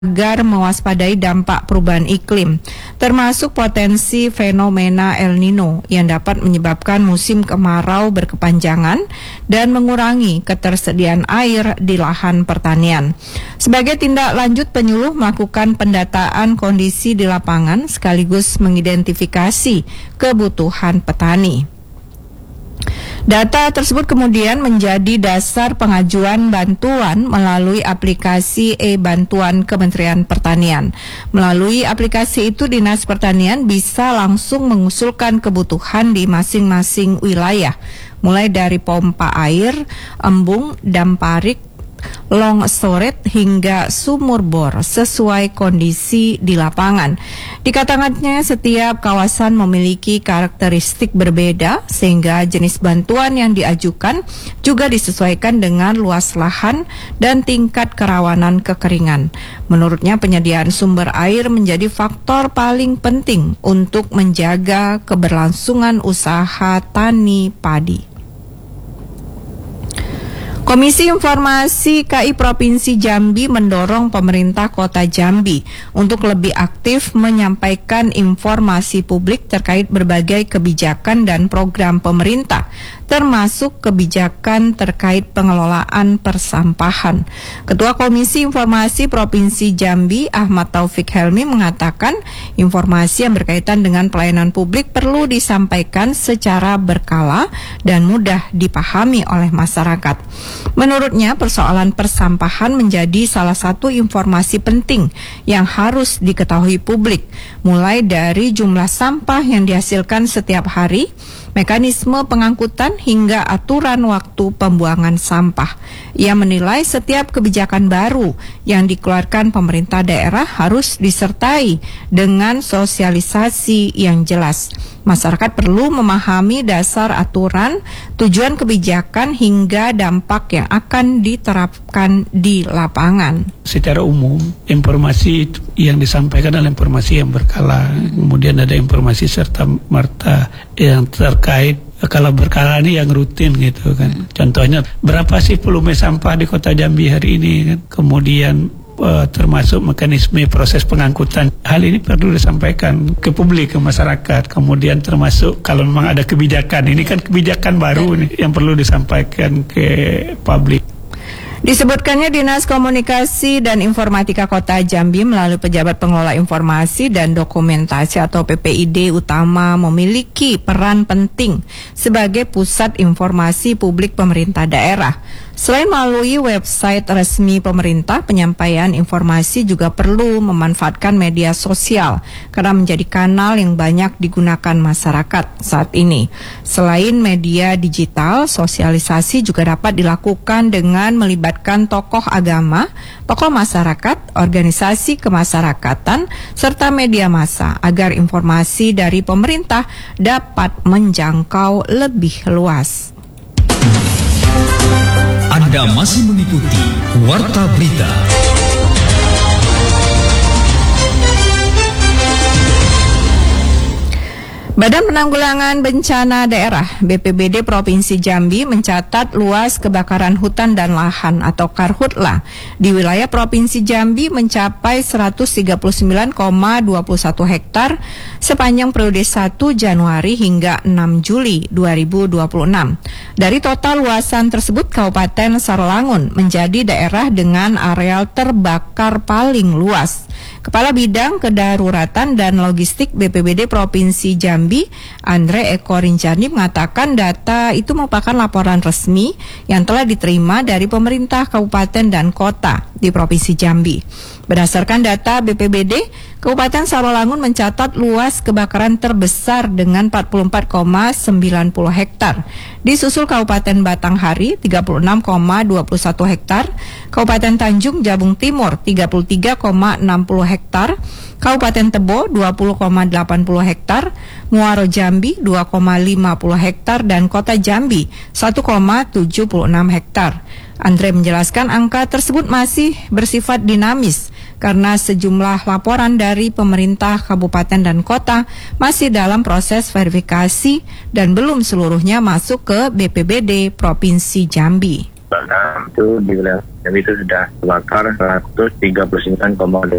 agar mewaspadai dampak perubahan iklim, termasuk potensi fenomena El Nino yang dapat menyebabkan musim kemarau berkepanjangan dan mengurangi ketersediaan air di lahan pertanian. Sebagai tindak lanjut, penyuluh melakukan pendataan kondisi di lapangan sekaligus mengidentifikasi kebutuhan petani. Data tersebut kemudian menjadi dasar pengajuan bantuan melalui aplikasi e-bantuan Kementerian Pertanian. Melalui aplikasi itu, Dinas Pertanian bisa langsung mengusulkan kebutuhan di masing-masing wilayah, mulai dari pompa air, embung, damparik, long storage hingga sumur bor sesuai kondisi di lapangan. Dikatakannya setiap kawasan memiliki karakteristik berbeda sehingga jenis bantuan yang diajukan juga disesuaikan dengan luas lahan dan tingkat kerawanan kekeringan. Menurutnya, penyediaan sumber air menjadi faktor paling penting untuk menjaga keberlangsungan usaha tani padi. Komisi Informasi KI Provinsi Jambi mendorong pemerintah Kota Jambi untuk lebih aktif menyampaikan informasi publik terkait berbagai kebijakan dan program pemerintah, termasuk kebijakan terkait pengelolaan persampahan. Ketua Komisi Informasi Provinsi Jambi, Ahmad Taufik Helmi, mengatakan informasi yang berkaitan dengan pelayanan publik perlu disampaikan secara berkala dan mudah dipahami oleh masyarakat. Menurutnya, persoalan persampahan menjadi salah satu informasi penting yang harus diketahui publik, mulai dari jumlah sampah yang dihasilkan setiap hari, mekanisme pengangkutan hingga aturan waktu pembuangan sampah. Ia menilai setiap kebijakan baru yang dikeluarkan pemerintah daerah harus disertai dengan sosialisasi yang jelas. Masyarakat perlu memahami dasar aturan, tujuan kebijakan hingga dampak yang akan diterapkan di lapangan. Secara umum, informasi yang disampaikan adalah informasi yang berkala. Kemudian ada informasi serta merta yang terkait. Kalau berkala ini yang rutin gitu kan. Contohnya, berapa sih volume sampah di Kota Jambi hari ini kan. Kemudian termasuk mekanisme proses pengangkutan. Hal ini perlu disampaikan ke publik, ke masyarakat. Kemudian termasuk kalau memang ada kebijakan, ini kan kebijakan baru nih yang perlu disampaikan ke publik. Disebutkannya Dinas Komunikasi dan Informatika Kota Jambi melalui pejabat pengelola informasi dan dokumentasi atau PPID utama memiliki peran penting sebagai pusat informasi publik pemerintah daerah. Selain melalui website resmi pemerintah, penyampaian informasi juga perlu memanfaatkan media sosial karena menjadi kanal yang banyak digunakan masyarakat saat ini. Selain media digital, sosialisasi juga dapat dilakukan dengan melibatkan tokoh agama, tokoh masyarakat, organisasi kemasyarakatan, serta media massa agar informasi dari pemerintah dapat menjangkau lebih luas. Anda masih mengikuti Warta Berita. Badan Penanggulangan Bencana Daerah BPBD Provinsi Jambi mencatat luas kebakaran hutan dan lahan atau Karhutla di wilayah Provinsi Jambi mencapai 139,21 hektar sepanjang periode 1 Januari hingga 6 Juli 2026. Dari total luasan tersebut, Kabupaten Sarolangun menjadi daerah dengan areal terbakar paling luas. Kepala Bidang Kedaruratan dan Logistik BPBD Provinsi Jambi, Andre Eko Rinjani, mengatakan data itu merupakan laporan resmi yang telah diterima dari pemerintah kabupaten dan kota di Provinsi Jambi. Berdasarkan data BPBD, Kabupaten Sarolangun mencatat luas kebakaran terbesar dengan 44,90 hektar. Disusul Kabupaten Batanghari 36,21 hektar, Kabupaten Tanjung Jabung Timur 33,60 hektar, Kabupaten Tebo 20,80 hektar, Muaro Jambi 2,50 hektar, dan Kota Jambi 1,76 hektar. Andre menjelaskan angka tersebut masih bersifat dinamis karena sejumlah laporan dari pemerintah kabupaten dan kota masih dalam proses verifikasi dan belum seluruhnya masuk ke BPBD Provinsi Jambi. itu di wilayah Jambi itu sudah terbakar 139,2